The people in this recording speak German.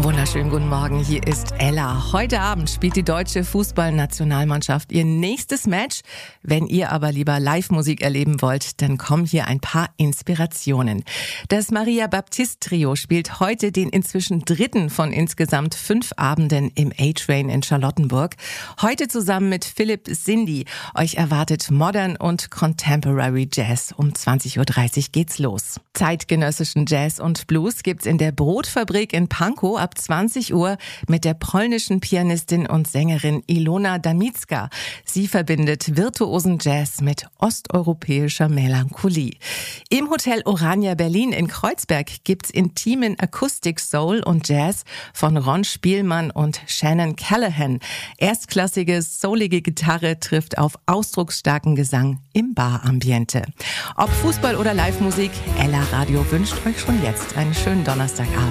Wunderschönen guten Morgen, hier ist Ella. Heute Abend spielt die deutsche Fußballnationalmannschaft ihr nächstes Match. Wenn ihr aber lieber Live-Musik erleben wollt, dann kommen hier ein paar Inspirationen. Das Maria Baptist Trio spielt heute den inzwischen dritten von insgesamt 5 Abenden im A-Train in Charlottenburg. Heute zusammen mit Philipp Sindy. Euch erwartet Modern und Contemporary Jazz. Um 20.30 Uhr geht's los. Zeitgenössischen Jazz und Blues gibt's in der Brotfabrik in Pankow ab 20 Uhr mit der polnischen Pianistin und Sängerin Ilona Damicka. Sie verbindet virtuosen Jazz mit osteuropäischer Melancholie. Im Hotel Orania Berlin in Kreuzberg gibt's intimen Akustik Soul und Jazz von Ron Spielmann und Shannon Callahan. Erstklassige, soulige Gitarre trifft auf ausdrucksstarken Gesang im Barambiente. Ob Fußball oder Live-Musik, Ella Radio wünscht euch schon jetzt einen schönen Donnerstagabend.